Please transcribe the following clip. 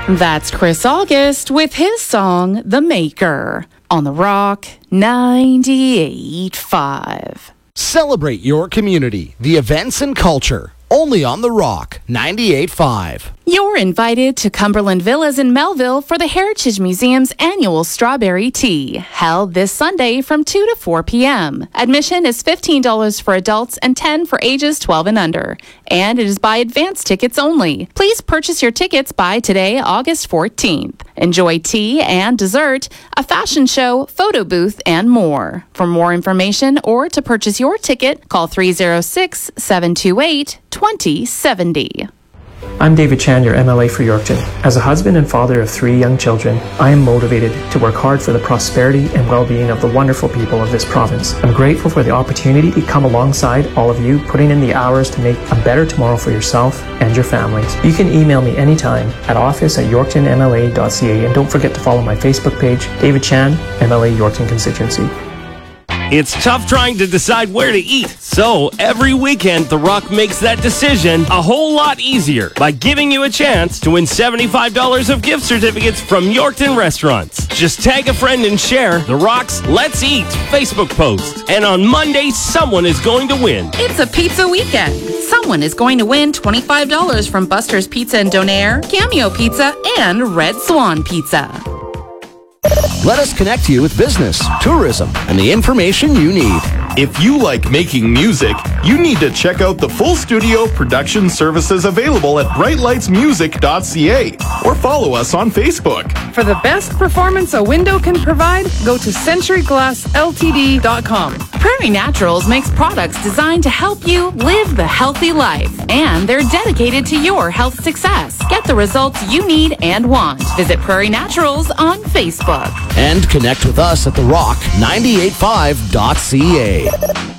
That's Chris August with his song, The Maker, on The Rock 98.5. Celebrate your community, the events and culture, only on The Rock 98.5. You're invited to Cumberland Villas in Melville for the Heritage Museum's annual Strawberry Tea, held this Sunday from 2 to 4 p.m. Admission is $15 for adults and $10 for ages 12 and under, and it is by advance tickets only. Please purchase your tickets by today, August 14th. Enjoy tea and dessert, a fashion show, photo booth, and more. For more information or to purchase your ticket, call 306-728-2070. I'm David Chan, your MLA for Yorkton. As a husband and father of 3 young children, I am motivated to work hard for the prosperity and well-being of the wonderful people of this province. I'm grateful for the opportunity to come alongside all of you, putting in the hours to make a better tomorrow for yourself and your families. You can email me anytime at office@yorktonmla.ca, and don't forget to follow my Facebook page, David Chan, MLA Yorkton Constituency. It's tough trying to decide where to eat, so every weekend The Rock makes that decision a whole lot easier by giving you a chance to win $75 of gift certificates from Yorkton Restaurants. Just tag a friend and share The Rock's Let's Eat Facebook post, and on Monday, someone is going to win. It's a pizza weekend. Someone is going to win $25 from Buster's Pizza and Donair, Cameo Pizza, and Red Swan Pizza. Let us connect you with business, tourism, and the information you need. If you like making music, you need to check out the full studio production services available at brightlightsmusic.ca or follow us on Facebook. For the best performance a window can provide, go to centuryglassltd.com. Prairie Naturals makes products designed to help you live the healthy life, and they're dedicated to your health success. Get the results you need and want. Visit Prairie Naturals on Facebook. And connect with us at TheRock985.ca.